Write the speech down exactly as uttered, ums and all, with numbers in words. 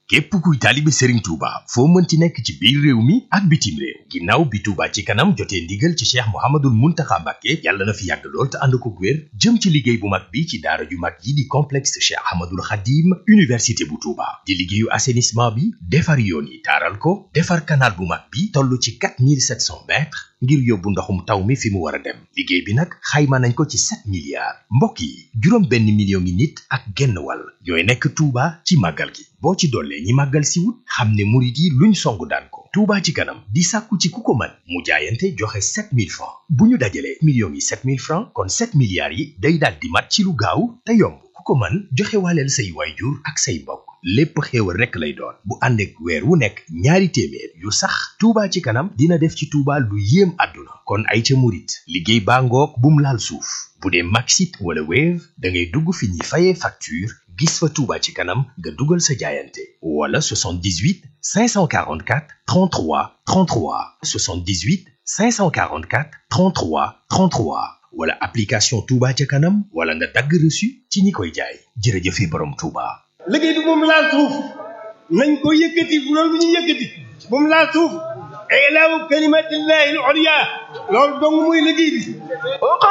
képp kuy taalibe Serigne Touba foo mënti nekk ci biir réew mi ak bitim réew ginnaaw bi Touba ci kanam jotee ndigal ci Cheikh Mouhamadoul Mountakha Mbacké yàlla na fi yàgg lool te ànd ko wér jëm ci liggéey bu mag bi ci daara ju mag yi di complexe Cheikh Ahmadoul Khadim université bu Touba di liggéeyu assainissement bi defar yoon yi taaral ko defar canal bu mag bi toll ci quatre mille sept cents mètres ngir yóbbu ndoxum taw mi fi mu war a dem liggéey bi nag xayma nañ ko ci sept milliards mbokk yi juróom benn million ngi nit ak genn wàll ñooy nekk Touba ci màggal gi boo ci dollee ñi màggal si wut xam ne murit yi luñ songu daan ko Touba ci kanam di sàkku ci ku ko mën mu jaayante joxe sept mille francs bu ñu dajalee millions yi sept mille francs kon sept milliards yi day daal di mat ci lu gaaw te yomb ku ko mën joxe waaleel say waajur ak say mbokk lépp xéewal rekk lay doon bu ànd ak weer wu nekk ñaari téeméer yu sax Touba ci kanam dina def ci Touba lu yéem àdduna kon ay ca murit liggéey baa ngoog bum laal suuf bu dee Maxit wala Wave da ngay dugg fi ñuy fayee facture gis fa Touba ci kanam nga dugal sa jaayante wala soixante-dix-huit cinq cent quarante-quatre trente-trois trente-trois soixante-dix-huit cinq cent quarante-quatre trente-trois trente-trois wala application Touba ca kanam wala nga dagg reçu ci ñi koy jaay jërëjëfe borom Touba. liggéey bi moom laal suuf nañ ko yëkkati bu loolu bu ñu yëkkati moom laal suuf ilaahu kalimatillahi al-ulya loolu dong muy liggéey bi